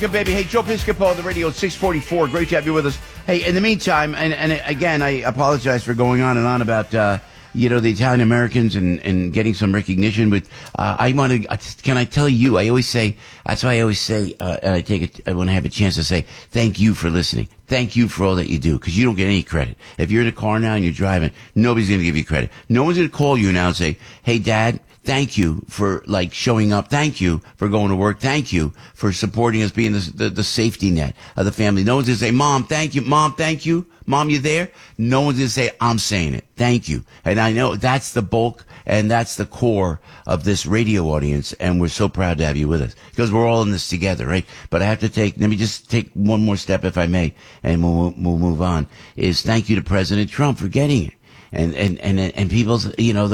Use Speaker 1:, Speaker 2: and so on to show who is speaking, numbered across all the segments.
Speaker 1: Good, baby. Hey, Joe Piscopo on the radio at 644. Great to have you with us. Hey, in the meantime, and again, I apologize for going on and on about, the Italian Americans and getting some recognition. But I want to, can I tell you, I always say, that's why I always say, and I take it when I have a chance to say, thank you for listening. Thank you for all that you do, because you don't get any credit. If you're in a car now and you're driving, nobody's going to give you credit. No one's going to call you now and say, hey, Dad, thank you for showing up. Thank you for going to work. Thank you for supporting us, being the safety net of the family. No one's going to say, Mom, thank you. Mom, thank you. Mom, you there? No one's going to say, I'm saying it. Thank you. And I know that's the bulk and that's the core of this radio audience. And we're so proud to have you with us because we're all in this together, right? But I have to let me just take one more step, if I may, and we'll move on, is thank you to President Trump for getting it. And people's,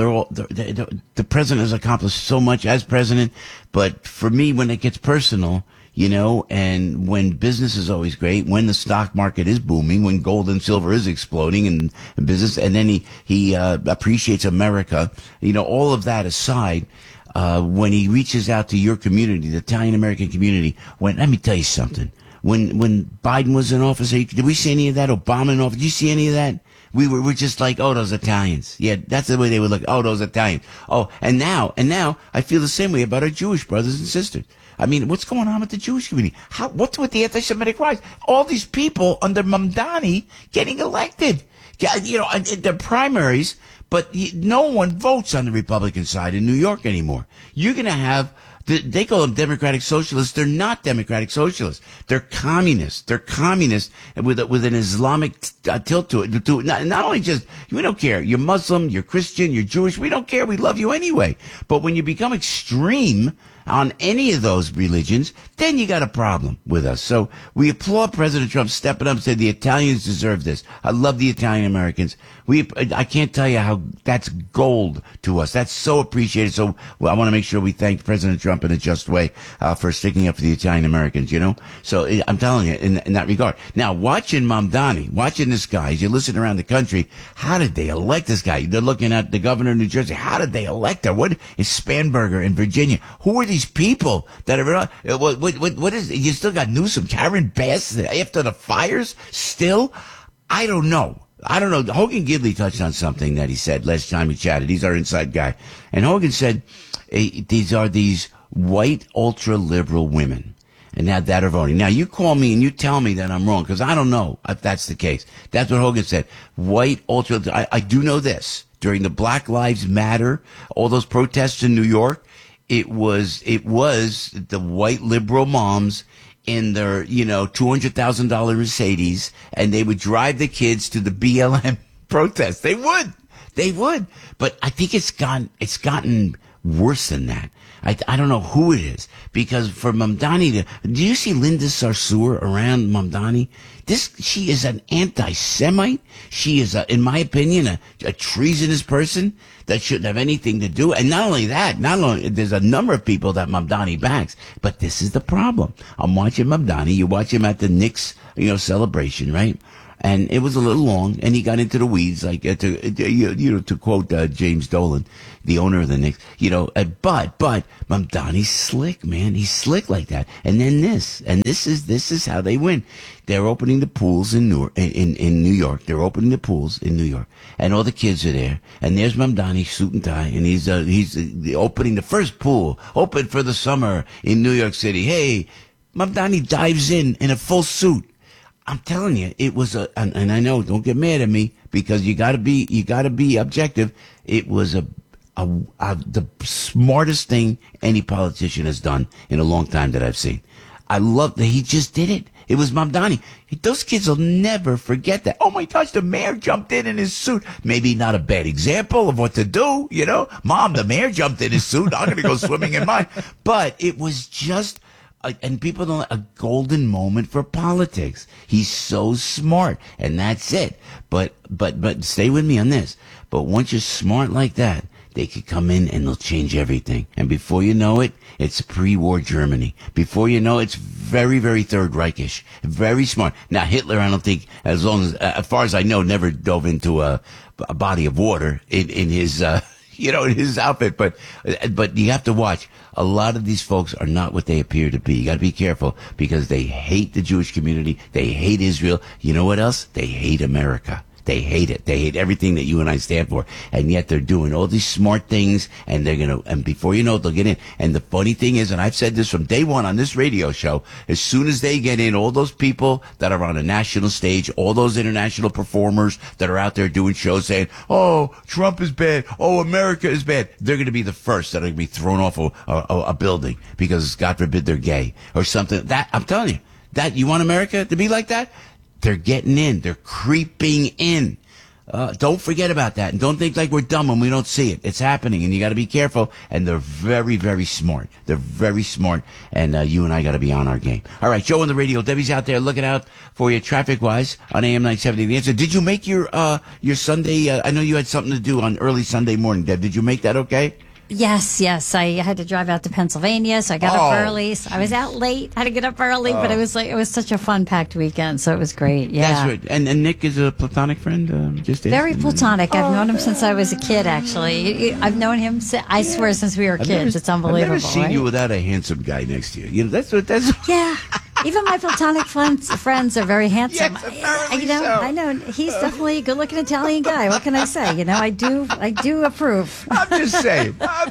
Speaker 1: the president has accomplished so much as president, but for me, when it gets personal, and when business is always great, when the stock market is booming, when gold and silver is exploding in business, and then he appreciates America, all of that aside, when he reaches out to your community, the Italian American community, let me tell you something. When Biden was in office, did we see any of that? Obama in office, did you see any of that? We're just like, oh, those Italians. Yeah, that's the way they would look. Oh, those Italians. Oh, and now I feel the same way about our Jewish brothers and sisters. I mean, what's going on with the Jewish community? What's with the anti-Semitic rise? All these people under Mamdani getting elected, in the primaries, but no one votes on the Republican side in New York anymore. You're going to have, they call them democratic socialists. They're not democratic socialists. They're communists. They're communists with an Islamic tilt to it. Not only just, we don't care. You're Muslim, you're Christian, you're Jewish. We don't care. We love you anyway. But when you become extreme on any of those religions, then you got a problem with us. So we applaud President Trump stepping up and saying the Italians deserve this. I love the Italian Americans. I can't tell you how that's gold to us. That's so appreciated. So I want to make sure we thank President Trump in a just way for sticking up for the Italian Americans, So I'm telling you, in that regard. Now, watching Mamdani, watching this guy, as you listen around the country, how did they elect this guy? They're looking at the governor of New Jersey. How did they elect her? What is Spanberger in Virginia? Who are these people that are, what is, you still got Newsom, Karen Bass after the fires still? I don't know. Hogan Gidley touched on something that he said last time we chatted. He's our inside guy. And Hogan said, these are these white ultra-liberal women and that are voting. Now, you call me and you tell me that I'm wrong because I don't know if that's the case. That's what Hogan said. White ultra, I do know this. During the Black Lives Matter, all those protests in New York, it was the white liberal moms in their, $200,000 Mercedes, and they would drive the kids to the BLM protests. They would. But I think it's gotten worse than that. I don't know who it is, because for Mamdani do you see Linda Sarsour around Mamdani? She is an anti-Semite. She is, in my opinion, a treasonous person that shouldn't have anything to do. And not only that, there's a number of people that Mamdani backs, but this is the problem. I'm watching Mamdani. You watch him at the Knicks, celebration, right? And it was a little long, and he got into the weeds, like to quote James Dolan, the owner of the Knicks. But Mamdani's slick, man. He's slick like that. And then this is how they win. They're opening the pools in New York. They're opening the pools in New York, and all the kids are there. And there's Mamdani, suit and tie, and he's opening the first pool, open for the summer in New York City. Hey, Mamdani dives in a full suit. I'm telling you, it was and I know, don't get mad at me, because you gotta be objective. It was the smartest thing any politician has done in a long time that I've seen. I love that he just did it. It was Mamdani. Those kids will never forget that. Oh my gosh, the mayor jumped in his suit. Maybe not a bad example of what to do, Mom, the mayor jumped in his suit. I'm gonna go swimming in mine. But it was just, and people don't, a golden moment for politics. He's so smart, and that's it. But stay with me on this. But once you're smart like that, they could come in and they'll change everything. And before you know it, it's pre-war Germany. Before you know it, it's very, very Third Reichish. Very smart. Now, Hitler, I don't think, as far as I know, never dove into a body of water in his, in his outfit. But you have to watch. A lot of these folks are not what they appear to be. You got to be careful because they hate the Jewish community. They hate Israel. You know what else? They hate America. They hate it. They hate everything that you and I stand for. And yet they're doing all these smart things and and before you know it, they'll get in. And the funny thing is, and I've said this from day one on this radio show, as soon as they get in, all those people that are on a national stage, all those international performers that are out there doing shows saying, oh, Trump is bad. Oh, America is bad. They're going to be the first that are going to be thrown off a building because, God forbid, they're gay or something. That, I'm telling you, that you want America to be like that? They're getting in. They're creeping in. Don't forget about that. And don't think like we're dumb when we don't see it. It's happening, and you got to be careful. And they're very, very smart. They're very smart, and you and I got to be on our game. All right, Joe on the radio. Debbie's out there looking out for you traffic-wise on AM 970. The Answer. Did you make your Sunday? I know you had something to do on early Sunday morning, Deb. Did you make that okay?
Speaker 2: Yes. I had to drive out to Pennsylvania, so I got up early. So I was out late. I had to get up early, but it was such a fun packed weekend, so it was great. Yeah.
Speaker 1: That's right. And Nick is a platonic friend.
Speaker 2: Very platonic. I've known him since I was a kid. Actually, I've known him. I swear since we were kids. It's unbelievable.
Speaker 1: I've never seen you without a handsome guy next to you. That's.
Speaker 2: Yeah. Even my platonic friends are very handsome.
Speaker 1: Yes, apparently so.
Speaker 2: I know. He's definitely a good-looking Italian guy. What can I say? I do approve.
Speaker 1: I'm just saying.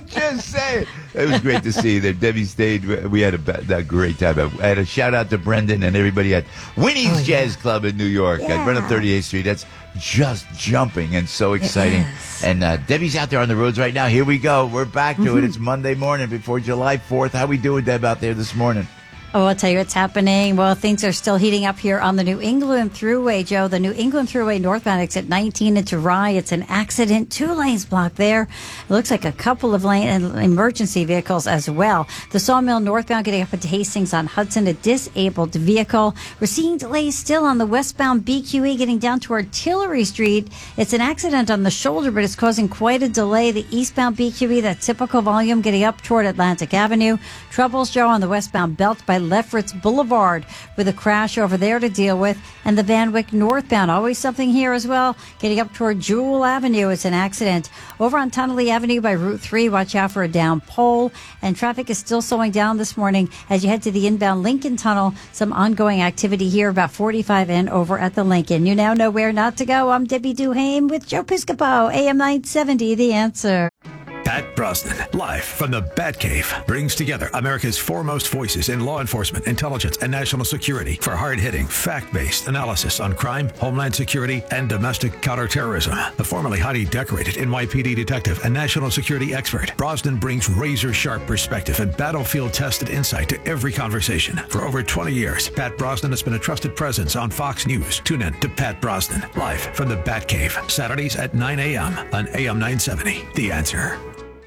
Speaker 1: It was great to see you there. Debbie stayed. We had a great time. I had a shout-out to Brendan and everybody at Winnie's Jazz Club in New York.
Speaker 2: Yeah.
Speaker 1: At Run Up 38th Street. That's just jumping and so exciting. And Debbie's out there on the roads right now. Here we go. We're back to it. It's Monday morning before July 4th. How we doing, Deb, out there this morning?
Speaker 2: Oh, I'll tell you what's happening. Well, things are still heating up here on the New England Thruway, Joe. The New England Thruway northbound exit 19 into Rye. It's an accident. 2 lanes blocked there. It looks like a couple of emergency vehicles as well. The Sawmill northbound getting up into Hastings on Hudson, a disabled vehicle. We're seeing delays still on the westbound BQE getting down to Artillery Street. It's an accident on the shoulder, but it's causing quite a delay. The eastbound BQE, that typical volume, getting up toward Atlantic Avenue. Troubles, Joe, on the westbound belt by Lefferts Boulevard with a crash over there to deal with. And the Van Wyck northbound, always something here as well, getting up toward Jewel Avenue. It's an accident. Over on Tonnelle Avenue by Route 3, watch out for a down pole. And traffic is still slowing down this morning as you head to the inbound Lincoln Tunnel. Some ongoing activity here about 45 and over at the Lincoln. You now know where not to go. I'm Debbie Duhame with Joe Piscopo, AM 970, The Answer.
Speaker 3: Pat Brosnan, live from the Batcave, brings together America's foremost voices in law enforcement, intelligence, and national security for hard-hitting, fact-based analysis on crime, homeland security, and domestic counterterrorism. The formerly highly decorated NYPD detective and national security expert, Brosnan brings razor-sharp perspective and battlefield-tested insight to every conversation. For over 20 years, Pat Brosnan has been a trusted presence on Fox News. Tune in to Pat Brosnan, live from the Batcave, Saturdays at 9 a.m. on AM 970. The Answer.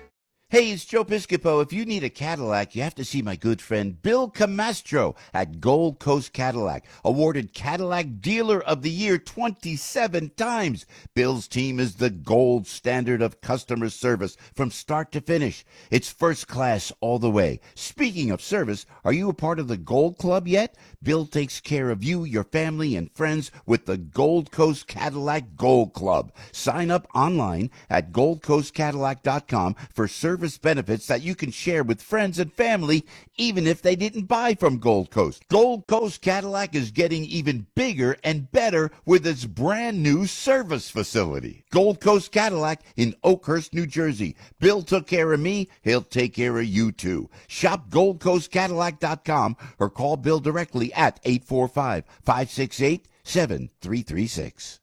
Speaker 1: Hey, it's Joe Piscopo. If you need a Cadillac, you have to see my good friend Bill Camastro at Gold Coast Cadillac, awarded Cadillac Dealer of the Year 27 times. Bill's team is the gold standard of customer service from start to finish. It's first class all the way. Speaking of service, are you a part of the Gold Club yet? Bill takes care of you, your family, and friends with the Gold Coast Cadillac Gold Club. Sign up online at goldcoastcadillac.com for service benefits that you can share with friends and family, even if they didn't buy from Gold Coast. Gold Coast Cadillac is getting even bigger and better with its brand new service facility. Gold Coast Cadillac in Oakhurst, New Jersey. Bill took care of me. He'll take care of you too. Shop goldcoastcadillac.com or call Bill directly at 845-568-7336.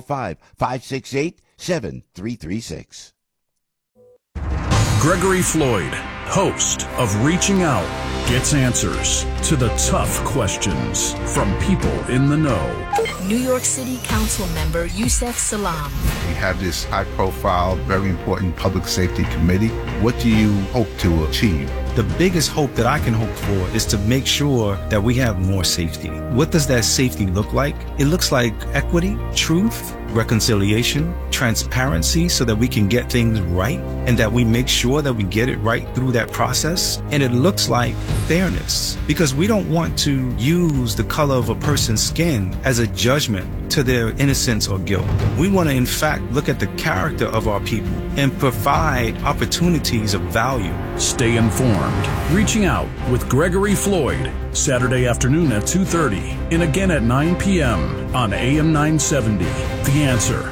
Speaker 1: 845-568-7336.
Speaker 4: Gregory Floyd, host of Reaching Out, gets answers to the tough questions from people in the know.
Speaker 5: New York City Council member Yusef Salaam.
Speaker 6: We have this high-profile, very important public safety committee. What do you hope to achieve?
Speaker 7: The biggest hope that I can hope for is to make sure that we have more safety. What does that safety look like? It looks like equity, truth, reconciliation, transparency, so that we can get things right and that we make sure that we get it right through that process. And it looks like fairness, because we don't want to use the color of a person's skin as a judgment to their innocence or guilt. We want to, in fact, look at the character of our people and provide opportunities of value.
Speaker 4: Stay informed. Reaching Out with Gregory Floyd, Saturday afternoon at 2:30 and again at 9 p.m. on AM 970. The Answer.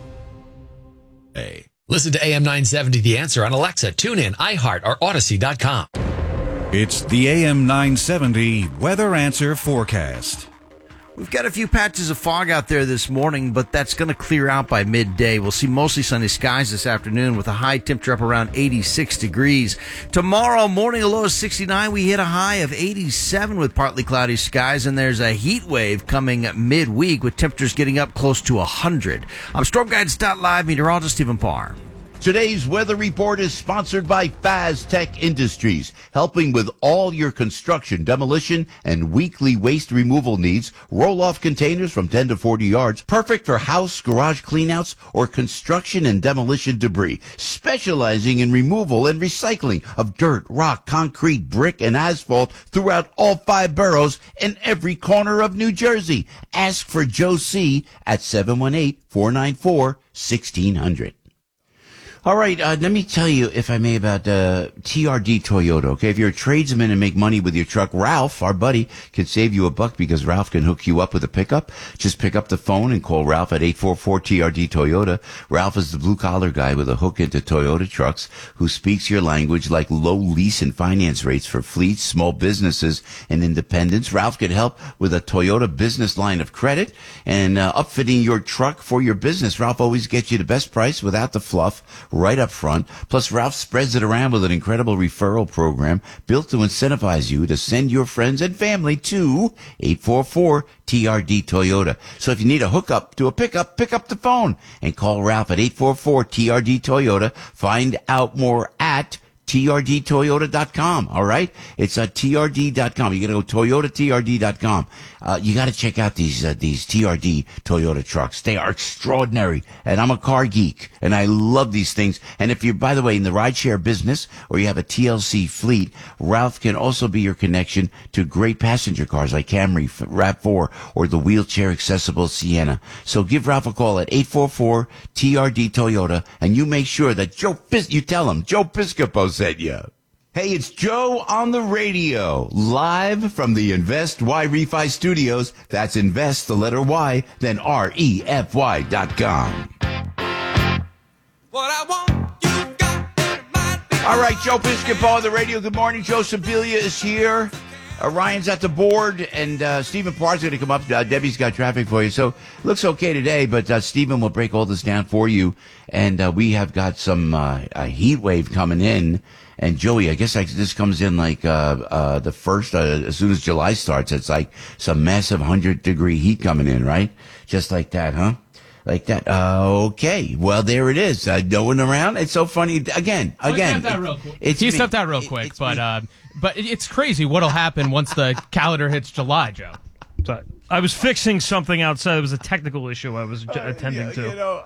Speaker 8: Hey. Listen to AM 970 The Answer on Alexa, TuneIn, iHeart, or Odyssey.com.
Speaker 9: It's the AM 970 Weather Answer Forecast.
Speaker 10: We've got a few patches of fog out there this morning, but that's going to clear out by midday. We'll see mostly sunny skies this afternoon with a high temperature up around 86 degrees. Tomorrow morning, a low of 69. We hit a high of 87 with partly cloudy skies, and there's a heat wave coming midweek with temperatures getting up close to 100. I'm StormGuides.live meteorologist Stephen Parr.
Speaker 1: Today's weather report is sponsored by FazTech Industries, helping with all your construction, demolition, and weekly waste removal needs. Roll-off containers from 10 to 40 yards, perfect for house, garage cleanouts, or construction and demolition debris. Specializing in removal and recycling of dirt, rock, concrete, brick, and asphalt throughout all 5 boroughs and every corner of New Jersey. Ask for Joe C. at 718-494-1600. All right, let me tell you, if I may, about TRD Toyota, okay? If you're a tradesman and make money with your truck, Ralph, our buddy, can save you $1 because Ralph can hook you up with a pickup. Just pick up the phone and call Ralph at 844-TRD Toyota. Ralph is the blue-collar guy with a hook into Toyota trucks who speaks your language, like low lease and finance rates for fleets, small businesses, and independents. Ralph can help with a Toyota business line of credit and upfitting your truck for your business. Ralph always gets you the best price without the fluff, right up front. Plus, Ralph spreads it around with an incredible referral program built to incentivize you to send your friends and family to 844-TRD Toyota. So if you need a hookup to a pickup, pick up the phone and call Ralph at 844-TRD Toyota. Find out more at TRDToyota.com. All right. It's TRD.com. You got to go ToyotaTRD.com. You got to check out these TRD Toyota trucks. They are extraordinary. And I'm a car geek and I love these things. And if you're, by the way, in the rideshare business or you have a TLC fleet, Ralph can also be your connection to great passenger cars like Camry, RAV4, or the wheelchair accessible Sienna. So give Ralph a call at 844-TRD Toyota and you make sure that you tell him Joe Piscopo said you. Hey, it's Joe on the radio, live from the Invest Y Refi Studios. That's Invest, the letter Y, then REFY.com.
Speaker 11: What I want, you got, it might be.
Speaker 1: All right, Joe Piscopo on the radio. Good morning. Joe Sibilia is here. Ryan's at the board, and Stephen Parr's going to come up. Debbie's got traffic for you. So looks okay today, but Stephen will break all this down for you. And we have got some a heat wave coming in. And Joey, I guess this comes in like the first, as soon as July starts, it's like some massive 100-degree heat coming in, right? Just like that, huh? Like that. Okay. Well, there it is. No one around. It's so funny. Again.
Speaker 12: He stepped out real quick, but it's crazy what'll happen once the calendar hits July, Joe.
Speaker 13: So I was fixing something outside. It was a technical issue I was attending to.
Speaker 1: You know,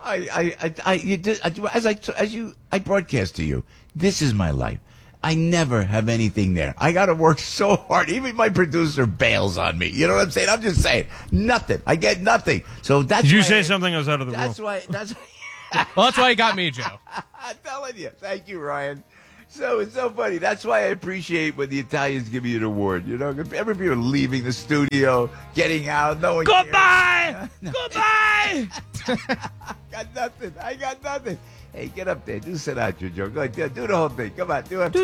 Speaker 1: I broadcast to you. This is my life. I never have anything there. I got to work so hard. Even my producer bails on me. You know what I'm saying? I'm just saying nothing. I get nothing. So that's.
Speaker 13: Did you say something? I was out of the room.
Speaker 1: That's why.
Speaker 12: Well, that's why you got me, Joe.
Speaker 1: I'm telling you. Thank you, Ryan. So it's so funny. That's why I appreciate when the Italians give me an award. You know, everybody are leaving the studio, getting out. No one
Speaker 13: Goodbye.
Speaker 1: Cares.
Speaker 13: Goodbye.
Speaker 1: I got nothing. Hey, get up there. Do Sinatra, Joe. Go ahead. Do the whole thing. Come on. Do it.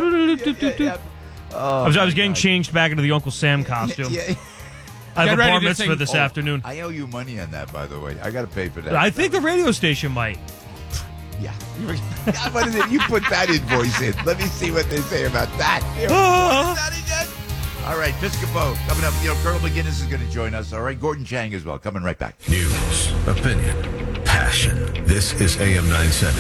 Speaker 13: I was getting changed back into the Uncle Sam costume. I have a bar mitzvah this afternoon.
Speaker 1: I owe you money on that, by the way. I got to pay for that.
Speaker 13: I think the radio station might.
Speaker 1: Yeah. What is it? You put that invoice in. Let me see what they say about that. All right, Piscopo coming up. You know, Colonel McGinnis is going to join us. All right, Gordon Chang as well. Coming right back.
Speaker 3: News, opinion, passion. This is AM 970.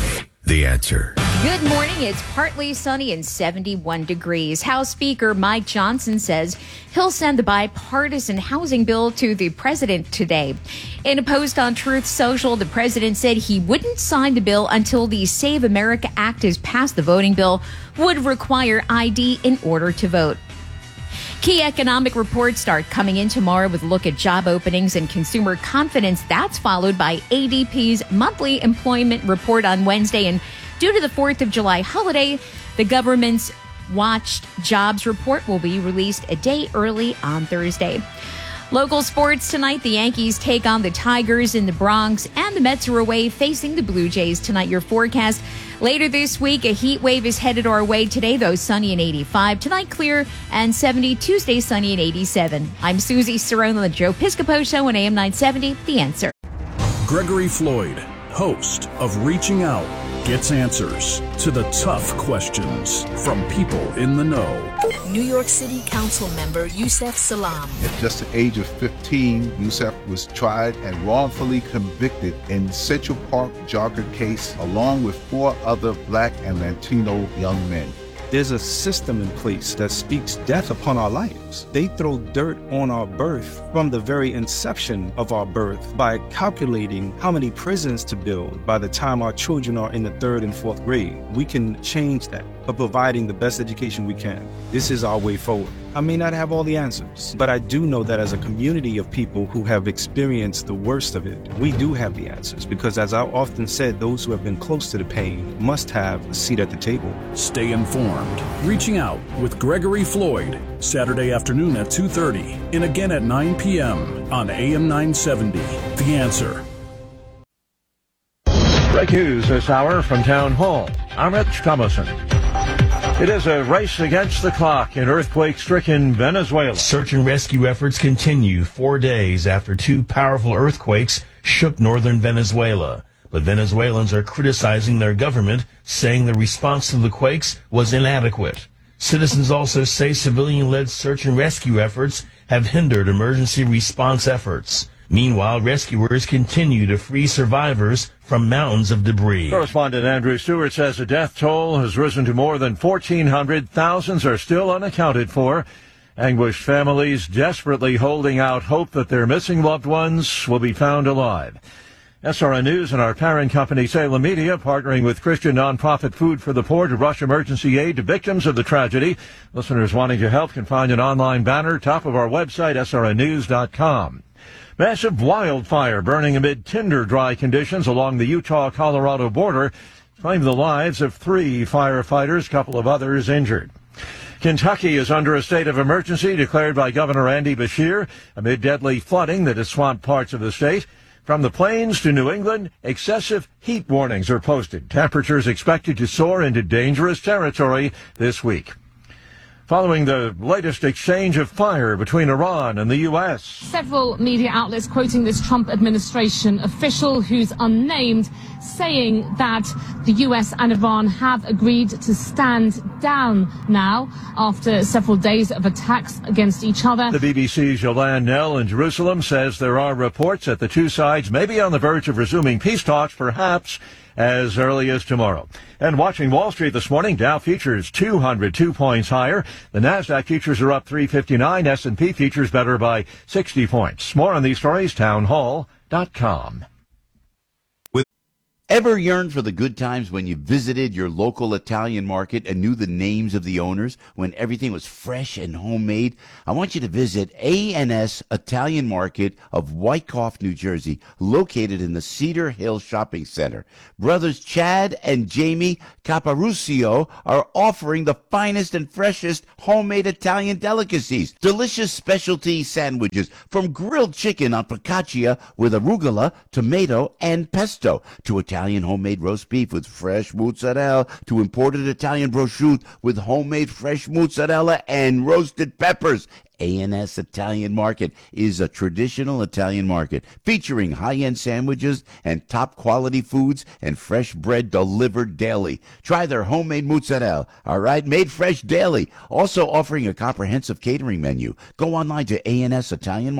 Speaker 3: The Answer.
Speaker 14: Good morning. It's partly sunny and 71 degrees. House Speaker Mike Johnson says he'll send the bipartisan housing bill to the president today. In a post on Truth Social, the president said he wouldn't sign the bill until the Save America Act is passed. The voting bill would require ID in order to vote. Key economic reports start coming in tomorrow with a look at job openings and consumer confidence. That's followed by ADP's monthly employment report on Wednesday. And due to the 4th of July holiday, the government's watched jobs report will be released a day early on Thursday. Local sports tonight, the Yankees take on the Tigers in the Bronx, and the Mets are away facing the Blue Jays tonight. Your forecast later this week, a heat wave is headed our way. Today, though, sunny and 85. Tonight, clear and 70. Tuesday, sunny and 87. I'm Susie Cerrone on the Joe Piscopo Show on AM 970. The Answer.
Speaker 4: Gregory Floyd, host of Reaching Out, gets answers to the tough questions from people in the know.
Speaker 5: New York City Council member Yusef Salaam.
Speaker 6: At just the age of 15, Yusef was tried and wrongfully convicted in Central Park jogger case along with 4 other Black and Latino young men.
Speaker 7: There's a system in place that speaks death upon our lives. They throw dirt on our birth from the very inception of our birth by calculating how many prisons to build by the time our children are in the 3rd and 4th grade. We can change that by providing the best education we can. This is our way forward. I may not have all the answers, but I do know that as a community of people who have experienced the worst of it, we do have the answers because, as I often said, those who have been close to the pain must have a seat at the table.
Speaker 4: Stay informed. Reaching Out with Gregory Floyd, Saturday afternoon at 2:30 and again at 9 p.m. on AM 970. The Answer.
Speaker 15: Breaking news this hour from Town Hall. I'm Rich Thomason. It is a race against the clock in earthquake-stricken Venezuela.
Speaker 16: Search and rescue efforts continue 4 days after 2 powerful earthquakes shook northern Venezuela. But Venezuelans are criticizing their government, saying the response to the quakes was inadequate. Citizens also say civilian-led search and rescue efforts have hindered emergency response efforts. Meanwhile, rescuers continue to free survivors from mountains of debris.
Speaker 15: Correspondent Andrew Stewart says the death toll has risen to more than 1,400. Thousands are still unaccounted for. Anguished families desperately holding out hope that their missing loved ones will be found alive. SRN News and our parent company, Salem Media, partnering with Christian nonprofit Food for the Poor to rush emergency aid to victims of the tragedy. Listeners wanting to help can find an online banner top of our website, srnnews.com. Massive wildfire burning amid tinder-dry conditions along the Utah-Colorado border claimed the lives of 3 firefighters, a couple of others injured. Kentucky is under a state of emergency declared by Governor Andy Beshear amid deadly flooding that has swamped parts of the state. From the plains to New England, excessive heat warnings are posted. Temperatures expected to soar into dangerous territory this week. Following the latest exchange of fire between Iran and the U.S.
Speaker 17: Several media outlets quoting this Trump administration official who's unnamed saying that the U.S. and Iran have agreed to stand down now after several days of attacks against each other.
Speaker 15: The BBC's Yolande Nell in Jerusalem says there are reports that the two sides may be on the verge of resuming peace talks, perhaps as early as tomorrow. And watching Wall Street this morning, Dow futures 202 points higher. The NASDAQ futures are up 359. S&P futures better by 60 points. More on these stories, townhall.com.
Speaker 1: Ever yearned for the good times when you visited your local Italian market and knew the names of the owners, when everything was fresh and homemade? I want you to visit A&S Italian Market of Wyckoff, New Jersey, located in the Cedar Hill Shopping Center. Brothers Chad and Jamie Caparucio are offering the finest and freshest homemade Italian delicacies. Delicious specialty sandwiches, from grilled chicken on focaccia with arugula, tomato, and pesto, to Italian homemade roast beef with fresh mozzarella, to imported Italian prosciutto with homemade fresh mozzarella and roasted peppers. A&S Italian Market is a traditional Italian market featuring high-end sandwiches and top-quality foods and fresh bread delivered daily. Try their homemade mozzarella, all right, made fresh daily. Also offering a comprehensive catering menu. Go online to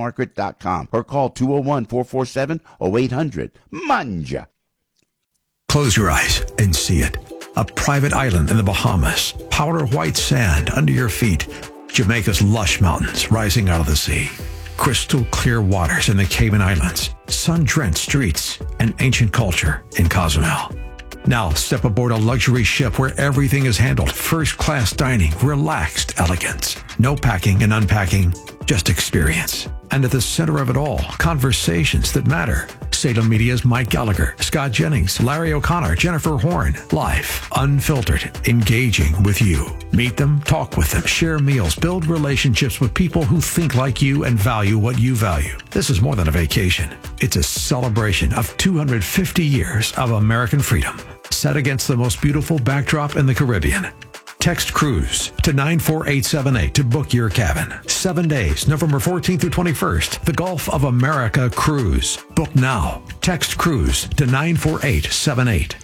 Speaker 1: ansitalianmarket.com or call 201-447-0800. Mangia.
Speaker 3: Close your eyes and see it. A private island in the Bahamas, powder white sand under your feet, Jamaica's lush mountains rising out of the sea, crystal clear waters in the Cayman Islands, sun-drenched streets, and ancient culture in Cozumel. Now step aboard a luxury ship where everything is handled, first-class dining, relaxed elegance. No packing and unpacking, just experience. And at the center of it all, conversations that matter. Salem Media's Mike Gallagher, Scott Jennings, Larry O'Connor, Jennifer Horn. Live, unfiltered, engaging with you. Meet them, talk with them, share meals, build relationships with people who think like you and value what you value. This is more than a vacation. It's a celebration of 250 years of American freedom, set against the most beautiful backdrop in the Caribbean. Text cruise to 94878 to book your cabin. 7 days, November 14th through 21st. The Gulf of America Cruise. Book now. Text cruise to 94878.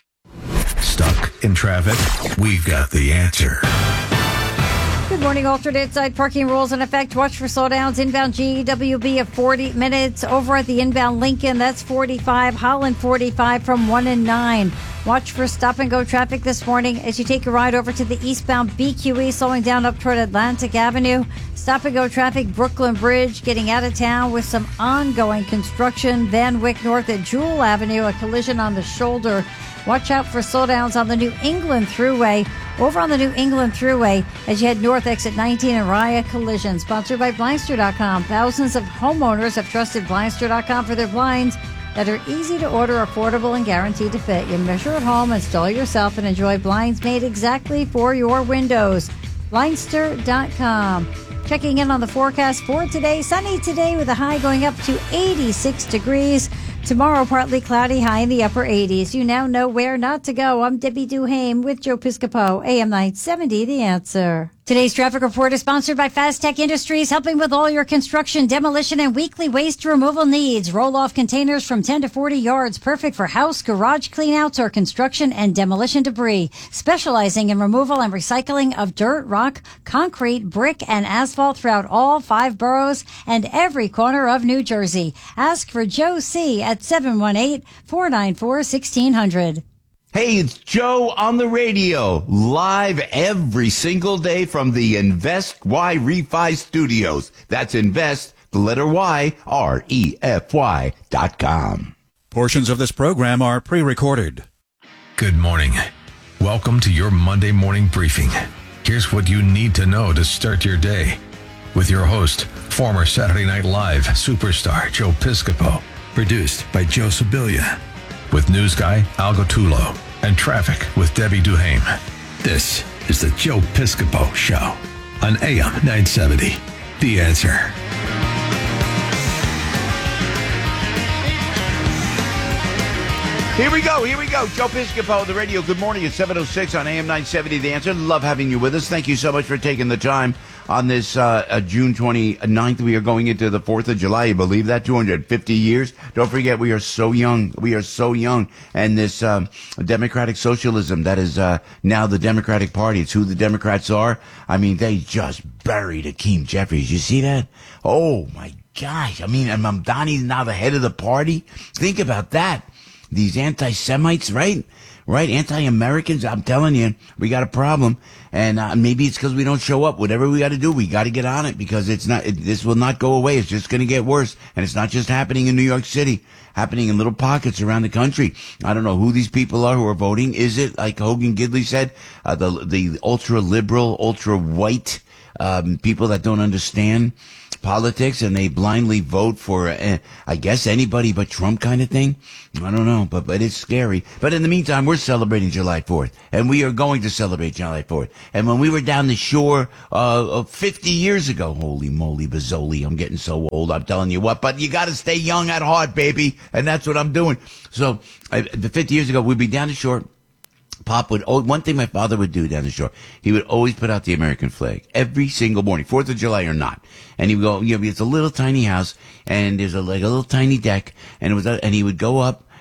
Speaker 3: Stuck in traffic? We've got the answer.
Speaker 2: Good morning. Alternate side parking rules in effect. Watch for slowdowns. Inbound GWB of 40 minutes. Over at the inbound Lincoln, that's 45. Holland 45 from 1 and 9. Watch for stop-and-go traffic this morning as you take a ride over to the eastbound BQE, slowing down up toward Atlantic Avenue. Stop-and-go traffic, Brooklyn Bridge, getting out of town with some ongoing construction. Van Wyck north at Jewel Avenue, a collision on the shoulder. Watch out for slowdowns on the New England Thruway. Over on the New England Thruway, as you head north, exit 19 and Raya collision. Sponsored by Blindster.com. Thousands of homeowners have trusted Blindster.com for their blinds that are easy to order, affordable, and guaranteed to fit. You measure at home, install yourself, and enjoy blinds made exactly for your windows. Blindster.com. Checking in on the forecast for today. Sunny today with a high going up to 86 degrees. Tomorrow, partly cloudy, high in the upper 80s. You now know where not to go. I'm Debbie Duhame with Joe Piscopo, AM 970, The Answer. Today's traffic report is sponsored by Fast Tech Industries, helping with all your construction, demolition, and weekly waste removal needs. Roll-off containers from 10 to 40 yards, perfect for house, garage cleanouts, or construction and demolition debris. Specializing in removal and recycling of dirt, rock, concrete, brick, and asphalt throughout all 5 boroughs and every corner of New Jersey. Ask for Joe C. at 718-494-1600.
Speaker 1: Hey, it's Joe on the radio, live every single day from the Invest Y Refi Studios. That's Invest, the letter Y, REFY.com.
Speaker 9: Portions of this program are pre-recorded.
Speaker 3: Good morning. Welcome to your Monday morning briefing. Here's what you need to know to start your day. With your host, former Saturday Night Live superstar Joe Piscopo. Produced by Joe Sibilia. With news guy Al Gottulo and traffic with Debbie Duhame. This is the Joe Piscopo Show on AM 970. The Answer.
Speaker 1: Here we go. Joe Piscopo, the radio. Good morning. It's 7:06 on AM 970. The Answer. Love having you with us. Thank you so much for taking the time on this June 29th. We are going into the 4th of July. You believe that? 250 years. Don't forget, we are so young. We are so young. And this democratic socialism, that is now the Democratic Party. It's who the Democrats are. I mean, they just buried Hakeem Jeffries. You see that? Oh, my gosh. I mean, Mamdani's now the head of the party. Think about that. These anti-Semites, right? Anti-Americans. I'm telling you, we got a problem. And maybe it's because we don't show up. Whatever we got to do, we got to get on it, because this will not go away. It's just going to get worse. And it's not just happening in New York City, happening in little pockets around the country. I don't know who these people are who are voting. Is it, like Hogan Gidley said, the ultra-liberal, ultra-white people that don't understand politics, and they blindly vote for, I guess, anybody but Trump kind of thing? I don't know, but it's scary. But in the meantime, we're celebrating July 4th, and we are going to celebrate July 4th. And when we were down the shore 50 years ago, holy moly, Bazzoli, I'm getting so old, I'm telling you what, but you got to stay young at heart, baby, and that's what I'm doing. So, the 50 years ago, we'd be down the shore. Pop would, one thing my father would do down the shore, he would always put out the American flag every single morning, 4th of July or not. And he would go, it's a little tiny house, and there's a little tiny deck, and he would go up,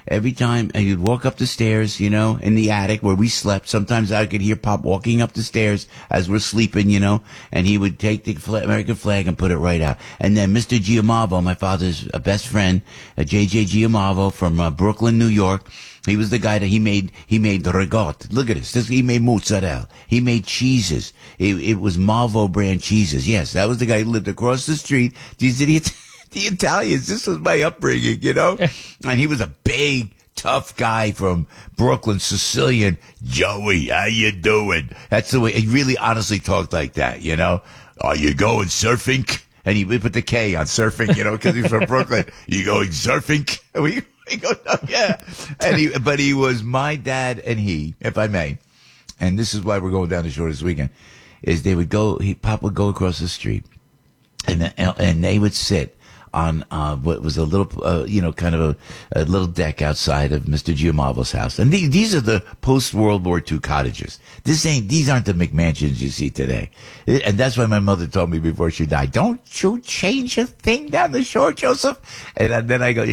Speaker 1: every time, and you'd walk up the stairs, you know, in the attic where we slept. Sometimes I could hear Pop walking up the stairs as we're sleeping, you know, and he would take the American flag and put it right out. And then Mr. Giamavo, my father's best friend, J.J. Giamavo from Brooklyn, New York. He was the guy that he made ricotta. Look at this. He made mozzarella. He made cheeses. It was Malvo brand cheeses. Yes, that was the guy who lived across the street. These idiots, the Italians. This was my upbringing, you know? And he was a big, tough guy from Brooklyn, Sicilian. Joey, how you doing? That's the way, he really honestly talked like that, you know? Are you going surfing? And he put the K on surfing, you know, because he's from Brooklyn. You going surfing? We go, no, yeah. But he was my dad and he, if I may, and this is why we're going down the shore this weekend, is Pop would go across the street and they would sit on what was a little, kind of a little deck outside of Mr. Giamavo's house. And these are the post-World War II cottages. These aren't the McMansions you see today. And that's why my mother told me before she died, don't you change a thing down the shore, Joseph. And then I go,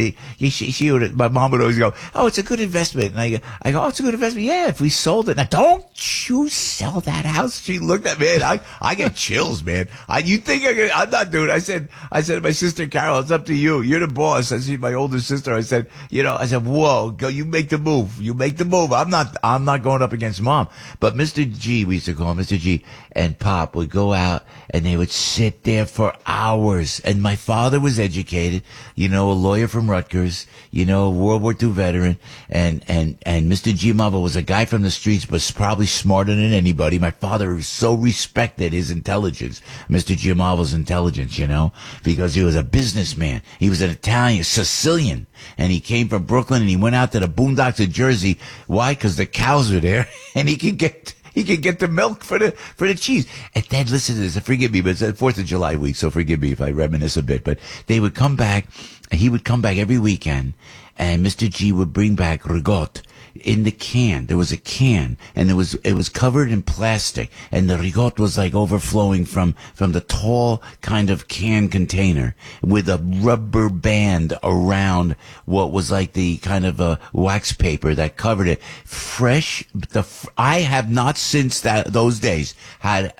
Speaker 1: my mom would always go, oh, it's a good investment. And I go, oh, it's a good investment. Yeah, if we sold it. Now, don't you sell that house? She looked at me and I get chills, man. You think I'm not doing it. I said to my sister Carol, it's up to you. You're the boss. I see my older sister. I said, whoa, go, you make the move. You make the move. I'm not going up against Mom. But Mr. G, we used to call him Mr. G, and Pop would go out and they would sit there for hours. And my father was educated, a lawyer from Rutgers, World War II veteran. And Mr. Giamavo was a guy from the streets, but probably smarter than anybody. My father so respected his intelligence, Mr. Giamavo's intelligence, because he was a businessman. He was an Italian, Sicilian, and he came from Brooklyn and he went out to the boondocks of Jersey. Why? Because the cows were there and he could get the milk for the cheese. And then listen to this. Forgive me, but it's the 4th of July week, so forgive me if I reminisce a bit. But they would come back, and he would come back every weekend, and Mr. G would bring back ricotta in the can. There was a can, and it was covered in plastic, and the ricotta was like overflowing from the tall kind of can container with a rubber band around what was like the kind of a wax paper that covered it. Fresh. I have not since those days had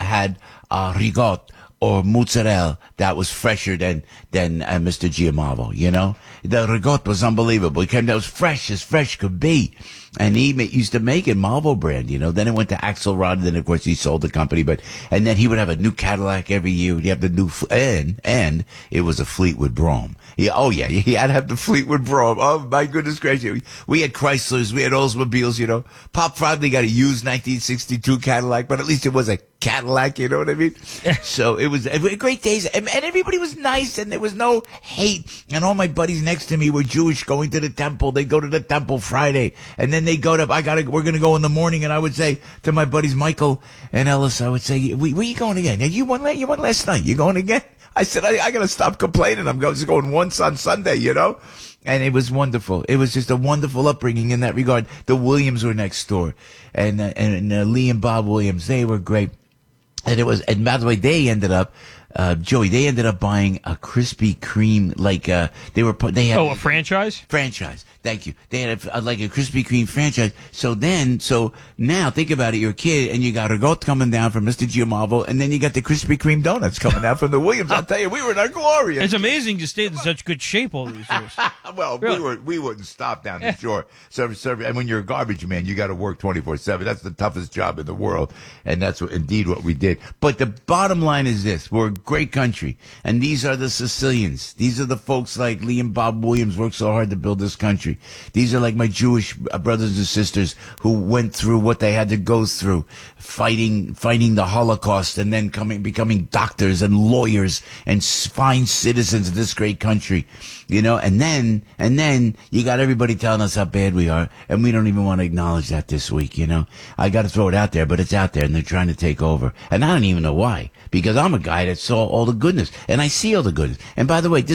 Speaker 1: ricotta or mozzarella that was fresher than Mr. Giamavo, The ricotta was unbelievable. That was fresh as fresh could be. And he used to make it Malvo brand, Then it went to Axelrod, then of course he sold the company, and then he would have a new Cadillac every year. He'd have the new, and it was a Fleetwood Brougham. He had to have the Fleetwood Brougham. Oh my goodness gracious. We had Chryslers, we had Oldsmobiles, Pop probably got a used 1962 Cadillac, but at least it was a Cadillac, you know what I mean? So it was great days, and everybody was nice, and there was no hate. And all my buddies next to me were Jewish, going to the temple. They go to the temple Friday, and then they go to, we're going to go in the morning, and I would say to my buddies Michael and Ellis, I would say, where you going again? You won last night. You going again? I said, I got to stop complaining. I'm just going once on Sunday, And it was wonderful. It was just a wonderful upbringing in that regard. The Williams were next door, and Lee and Bob Williams, they were great. And by the way, they ended up, Joey, they ended up buying a Krispy Kreme, they had
Speaker 13: a franchise?
Speaker 1: Franchise. Thank you. They had like a Krispy Kreme franchise. So now think about it. You're a kid and you got ricotta coming down from Mr. Giamavo, and then you got the Krispy Kreme donuts coming down from the Williams. I'll tell you, we were in our glory.
Speaker 13: It's amazing you stayed in such good shape all these years.
Speaker 1: Well, really? we wouldn't stop down the shore. And when you're a garbage man, you got to work 24/7. That's the toughest job in the world. And that's indeed what we did. But the bottom line is this. We're a great country. And these are the Sicilians. These are the folks like Lee and Bob Williams worked so hard to build this country. These are like my Jewish brothers and sisters who went through what they had to go through, fighting the Holocaust, and then becoming doctors and lawyers and fine citizens of this great country, and then you got everybody telling us how bad we are, and we don't even want to acknowledge that this week, I got to throw it out there, but it's out there, and they're trying to take over, and I don't even know why, because I'm a guy that saw all the goodness, and I see all the goodness. And by the way,